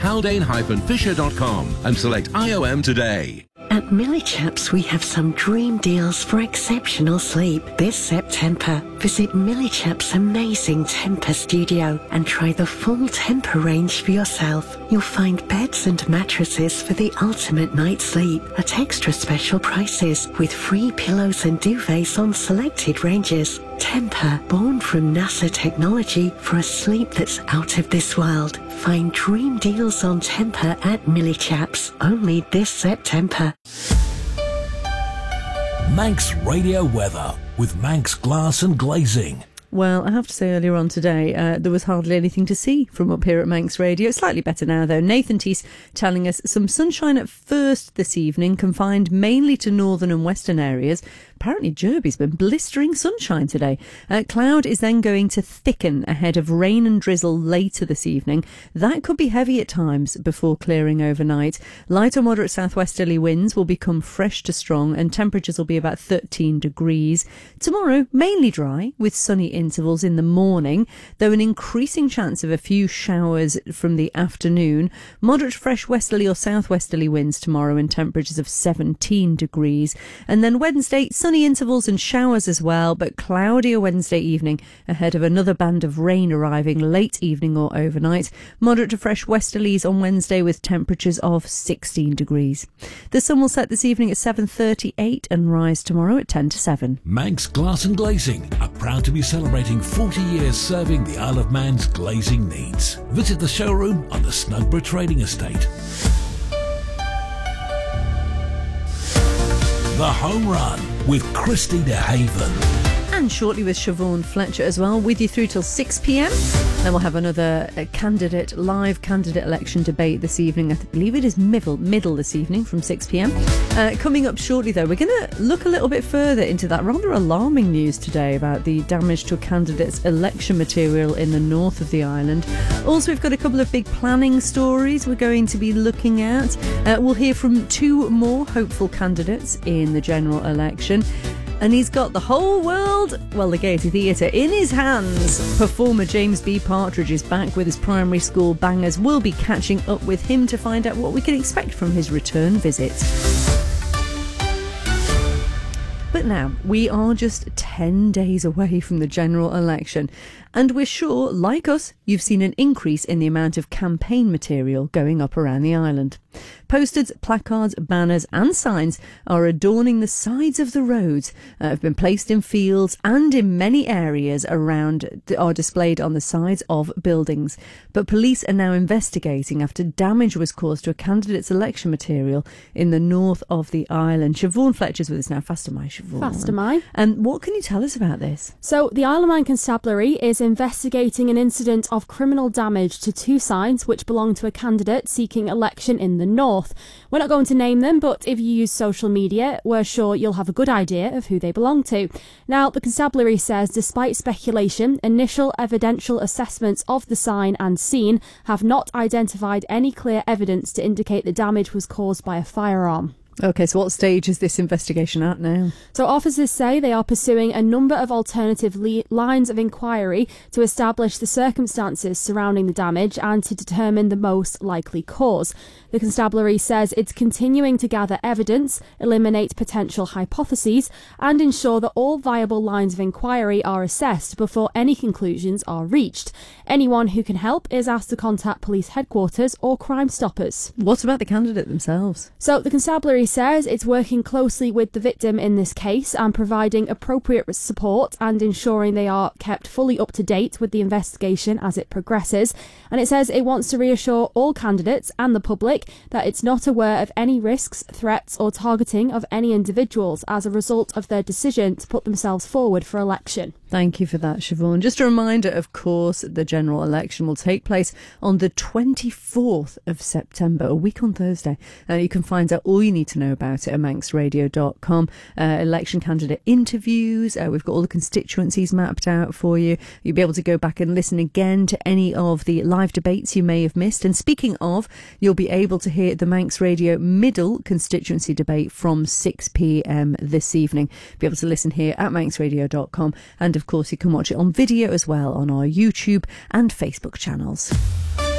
haldane-fisher.com and select IOM today. At Millichaps, we have some dream deals for exceptional sleep this September. Visit Millichaps' amazing Temper studio and try the full Temper range for yourself. You'll find beds and mattresses for the ultimate night's sleep at extra special prices with free pillows and duvets on selected ranges. Temper, born from NASA technology for a sleep that's out of this world. Find dream deals on Temper at Millichaps, only this September. Manx Radio Weather with Manx Glass and Glazing. Well, I have to say earlier on today, there was hardly anything to see from up here at Manx Radio. It's slightly better now, though. Nathan Teese telling us some sunshine at first this evening, confined mainly to northern and western areas. Apparently Derby's been blistering sunshine today. Cloud is then going to thicken ahead of rain and drizzle later this evening. That could be heavy at times before clearing overnight. Light or moderate southwesterly winds will become fresh to strong and temperatures will be about 13 degrees. Tomorrow, mainly dry with sunny intervals in the morning, though an increasing chance of a few showers from the afternoon. Moderate fresh westerly or southwesterly winds tomorrow and temperatures of 17 degrees. And then Wednesday, sunny intervals and showers as well, but cloudier Wednesday evening ahead of another band of rain arriving late evening or overnight. Moderate to fresh westerlies on Wednesday with temperatures of 16 degrees. The sun will set this evening at 7:38 and rise tomorrow at 10 to 7. Manx Glass and Glazing are proud to be celebrating 40 years serving the Isle of Man's glazing needs. Visit the showroom on the Snugborough Trading Estate. The Home Run with Christy DeHaven. And shortly with Siobhan Fletcher as well, with you through till 6 p.m. Then we'll have another live candidate election debate this evening. I believe it is middle this evening from 6 p.m. Coming up shortly, though, we're going to look a little bit further into that rather alarming news today about the damage to a candidate's election material in the north of the island. Also, we've got a couple of big planning stories we're going to be looking at. We'll hear from two more hopeful candidates in the general election. And he's got the whole world, well, the Gaiety Theatre, in his hands. Performer James B. Partridge is back with his primary school bangers. We'll be catching up with him to find out what we can expect from his return visit. But now, we are just 10 days away from the general election. And we're sure, like us, you've seen an increase in the amount of campaign material going up around the island. Posters, placards, banners and signs are adorning the sides of the roads, have been placed in fields and in many areas around, are displayed on the sides of buildings. But police are now investigating after damage was caused to a candidate's election material in the north of the island. Siobhan Fletcher's with us now. Faster my Siobhan. Faster my. And what can you tell us about this? So the Isle of Man Constabulary is investigating an incident of criminal damage to two signs which belong to a candidate seeking election in the north. We're not going to name them, but if you use social media, we're sure you'll have a good idea of who they belong to. Now, the Constabulary says despite speculation, initial evidential assessments of the sign and scene have not identified any clear evidence to indicate the damage was caused by a firearm. OK, so what stage is this investigation at now? So officers say they are pursuing a number of alternative lines of inquiry to establish the circumstances surrounding the damage and to determine the most likely cause. The Constabulary says it's continuing to gather evidence, eliminate potential hypotheses and ensure that all viable lines of inquiry are assessed before any conclusions are reached. Anyone who can help is asked to contact police headquarters or Crime Stoppers. What about the candidate themselves? So the Constabulary says it's working closely with the victim in this case and providing appropriate support and ensuring they are kept fully up to date with the investigation as it progresses. And it says it wants to reassure all candidates and the public that it's not aware of any risks, threats or targeting of any individuals as a result of their decision to put themselves forward for election. Thank you for that, Siobhan. Just a reminder, of course, the general election will take place on the 24th of September, a week on Thursday. You can find out all you need to know about it at manxradio.com. Election candidate interviews. We've got all the constituencies mapped out for you. You'll be able to go back and listen again to any of the live debates you may have missed. And speaking of, you'll be able to hear the Manx Radio Middle constituency debate from 6 p.m. this evening. Be able to listen here at manxradio.com. And of course, you can watch it on video as well on our YouTube and Facebook channels.